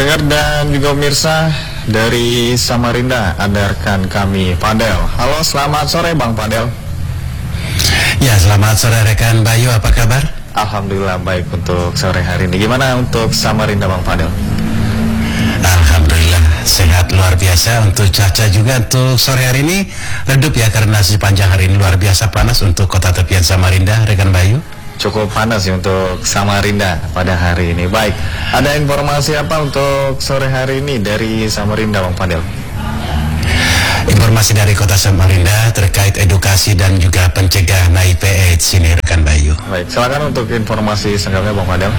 Pendengar dan juga pemirsa dari Samarinda, ada rekan kami Padel. Halo, selamat sore Bang Padel. Ya, selamat sore rekan Bayu, apa kabar? Alhamdulillah baik untuk sore hari ini. Gimana untuk Samarinda Bang Padel? Alhamdulillah sehat luar biasa. Untuk cuaca juga untuk sore hari ini redup ya, karena sepanjang hari ini luar biasa panas untuk kota tepian Samarinda, rekan Bayu. Cukup panas ya untuk Samarinda pada hari ini. Baik, ada informasi apa untuk sore hari ini dari Samarinda Bang Padel? Informasi dari kota Samarinda terkait edukasi dan juga pencegahan HIV/AIDS ini rekan Bayu. Baik, silakan untuk informasi selengkapnya Bang Padel.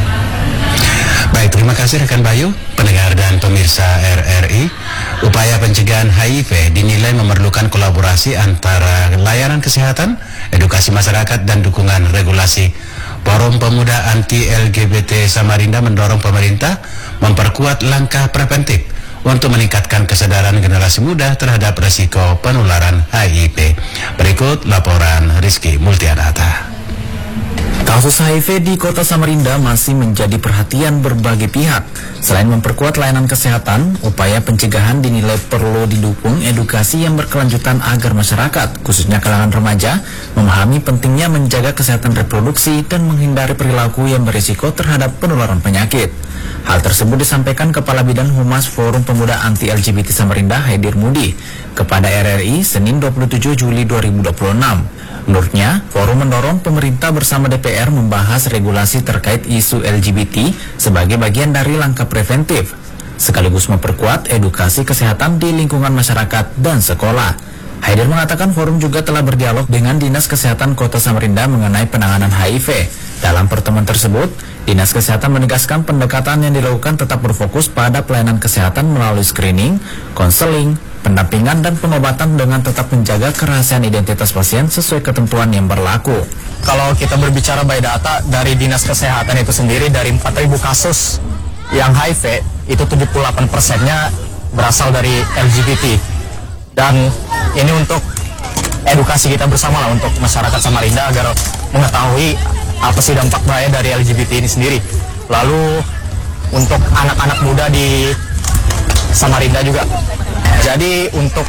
Baik, terima kasih rekan Bayu, pendengar dan pemirsa RRI. Upaya pencegahan HIV dinilai memerlukan kolaborasi antara layanan kesehatan, edukasi masyarakat, dan dukungan regulasi. Forum Pemuda Anti-LGBT Samarinda mendorong pemerintah memperkuat langkah preventif untuk meningkatkan kesadaran generasi muda terhadap resiko penularan HIV. Berikut laporan Rizky Multianata. Kasus HIV di kota Samarinda masih menjadi perhatian berbagai pihak. Selain memperkuat layanan kesehatan, upaya pencegahan dinilai perlu didukung edukasi yang berkelanjutan agar masyarakat, khususnya kalangan remaja, memahami pentingnya menjaga kesehatan reproduksi dan menghindari perilaku yang berisiko terhadap penularan penyakit. Hal tersebut disampaikan Kepala Bidang Humas Forum Pemuda Anti-LGBT Samarinda, Haidir Mudi, kepada RRI Senin 27 Juli 2026. Menurutnya, forum mendorong pemerintah bersama DPR membahas regulasi terkait isu LGBT sebagai bagian dari langkah preventif, sekaligus memperkuat edukasi kesehatan di lingkungan masyarakat dan sekolah. Haidir mengatakan forum juga telah berdialog dengan Dinas Kesehatan Kota Samarinda mengenai penanganan HIV. Dalam pertemuan tersebut, Dinas Kesehatan menegaskan pendekatan yang dilakukan tetap berfokus pada pelayanan kesehatan melalui screening, konseling, pendampingan, dan pengobatan dengan tetap menjaga kerahasiaan identitas pasien sesuai ketentuan yang berlaku. Kalau kita berbicara by data dari Dinas Kesehatan itu sendiri, dari 4.000 kasus yang HIV, itu 78%-nya berasal dari LGBT. Dan ini untuk edukasi kita bersama lah untuk masyarakat Samarinda agar mengetahui apa sih dampak bahaya dari LGBT ini sendiri. Lalu untuk anak-anak muda di Samarinda juga. Jadi untuk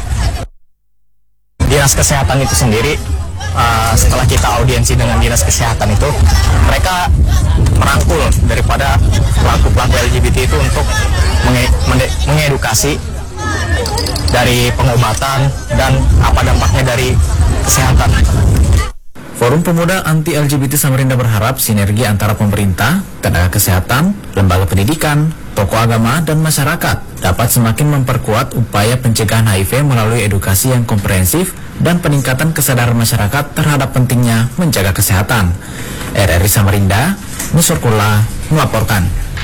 Dinas Kesehatan itu sendiri, setelah kita audiensi dengan Dinas Kesehatan itu, mereka merangkul daripada pelaku-pelaku LGBT itu untuk mengedukasi dari pengobatan dan apa dampaknya dari kesehatan. Forum Pemuda Anti-LGBT Samarinda berharap sinergi antara pemerintah, tenaga kesehatan, lembaga pendidikan, tokoh agama, dan masyarakat dapat semakin memperkuat upaya pencegahan HIV melalui edukasi yang komprehensif dan peningkatan kesadaran masyarakat terhadap pentingnya menjaga kesehatan. RRI Samarinda, Nusorkula melaporkan.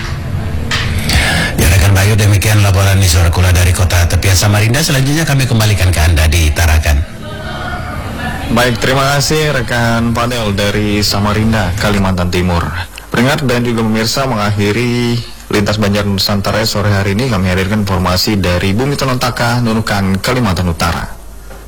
Ya rekan Bayu, demikian laporan Nusorkula dari kota tepian Samarinda. Selanjutnya kami kembalikan ke Anda di Tarakan. Baik, terima kasih rekan Padel dari Samarinda, Kalimantan Timur. Pendengar dan juga pemirsa, mengakhiri Lintas Banjar Nusantara sore hari ini kami hadirkan informasi dari Bumi Tenontaka, Nunukan, Kalimantan Utara.